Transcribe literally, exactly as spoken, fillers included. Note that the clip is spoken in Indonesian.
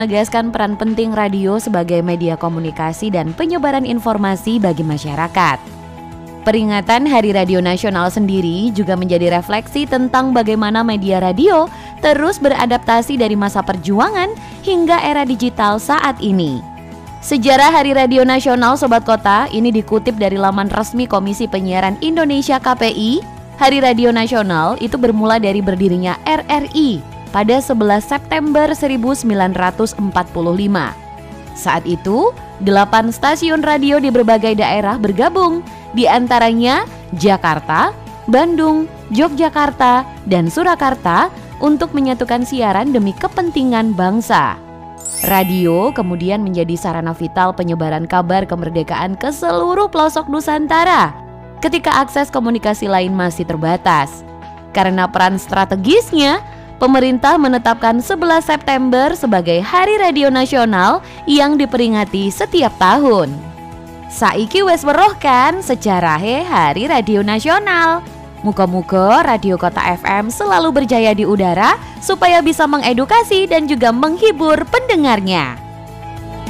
menegaskan peran penting radio sebagai media komunikasi dan penyebaran informasi bagi masyarakat. Peringatan Hari Radio Nasional sendiri juga menjadi refleksi tentang bagaimana media radio terus beradaptasi dari masa perjuangan hingga era digital saat ini. Sejarah Hari Radio Nasional Sobat Kota ini dikutip dari laman resmi Komisi Penyiaran Indonesia K P I. Hari Radio Nasional itu bermula dari berdirinya R R I pada sebelas September seribu sembilan ratus empat puluh lima. Saat itu, delapan stasiun radio di berbagai daerah bergabung, di antaranya Jakarta, Bandung, Yogyakarta, dan Surakarta untuk menyatukan siaran demi kepentingan bangsa. Radio kemudian menjadi sarana vital penyebaran kabar kemerdekaan ke seluruh pelosok Nusantara ketika akses komunikasi lain masih terbatas. Karena peran strategisnya, pemerintah menetapkan sebelas September sebagai Hari Radio Nasional yang diperingati setiap tahun. Saiki wes weruh kan sejarahe Hari Radio Nasional. Muga-muga Radio Kota F M selalu berjaya di udara supaya bisa mengedukasi dan juga menghibur pendengarnya.